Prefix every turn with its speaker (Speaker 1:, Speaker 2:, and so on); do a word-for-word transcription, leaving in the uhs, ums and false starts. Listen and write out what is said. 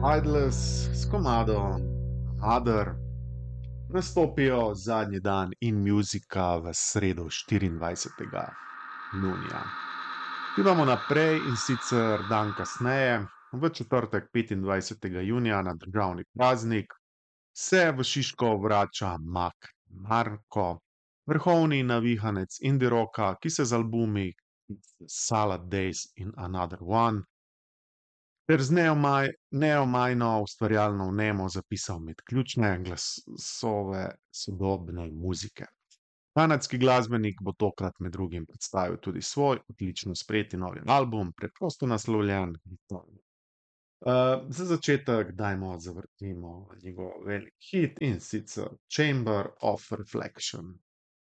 Speaker 1: Idles s komadom Another nastopijo zadnji dan in muzika v sredo, štiriindvajsetega junija. Idemo naprej, in sicer dan kasneje, v četrtek, petindvajsetega junija, na državni praznik, se v Šiško vrača Mak Marko, vrhovni navihanec indie rocka, ki se z albumi Salad Days in Another One ter z neomaj, neomajno ustvarjalno vnemo zapisal med ključne glasove sodobne muzike. Kanadski glasbenik bo tokrat med drugim predstavil tudi svoj odlično sprejeti novi album, preprosto naslovljen Return. Uh, za začetek dajmo zavrtimo njegov velik hit, in sicer Chamber of Reflection.